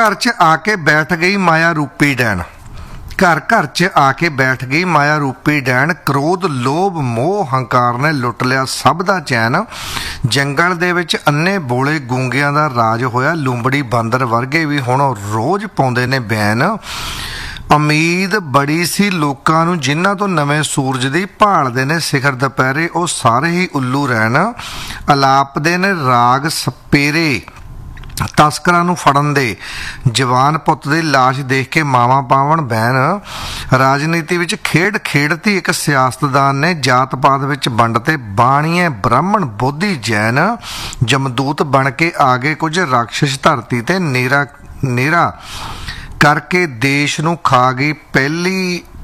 घर च आके बैठ गई माया रूपी डैन। घर घर च आके बैठ गई माया रूपी डैन। क्रोध लोभ मोह हंकार ने लुट लिया सब दा चैन। जंगल दे विच अन्ने बोले गूंगियां दा राज होया। लूंबड़ी बांदर वर्गे भी हुण रोज पाउंदे ने बैन। उम्मीद बड़ी सी लोकां नूं जिन्हां तो नवें सूरज दी भालदे ने सिखर दुपहरे ਉਹ ਸਾਰੇ ही उल्लू रहन। अलापदे ने राग सपेरे तस्करां नूं फड़न दे। जवान पुੱਤ ਦੀ ਲਾਸ਼ देख के मावां पावन बहन। राजनीति विच खेड खेडती एक सियासतदान ने जात पात विच वंड ते बाणीए ब्राह्मण बोधी जैन। जमदूत बन के आ गए कुछ राक्षस धरती ते नेरा नेरा करके देश नूं खा गई